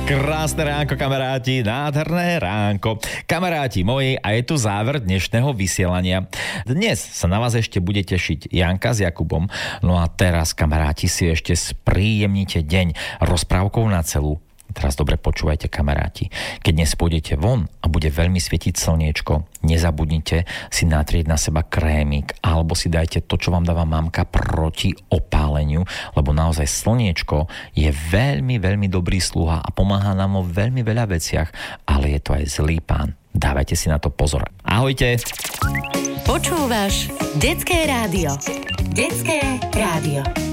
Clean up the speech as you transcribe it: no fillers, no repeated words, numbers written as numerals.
Krásne ránko, kamaráti, nádherné ránko. Kamaráti moji, a je tu záver dnešného vysielania. Dnes sa na vás ešte bude tešiť Janka s Jakubom. No a teraz, kamaráti, si ešte spríjemnite deň rozprávkou na celú. Teraz dobre počúvajte, kamaráti. Keď dnes pôjdete von a bude veľmi svietiť slniečko, nezabudnite si natrieť na seba krémik alebo si dajte to, čo vám dáva mamka proti opáleniu, lebo naozaj slniečko je veľmi, veľmi dobrý sluha a pomáha nám vo veľmi veľa veciach, ale je to aj zlý pán. Dávajte si na to pozor. Ahojte! Počúvaš Detské rádio. Detské rádio.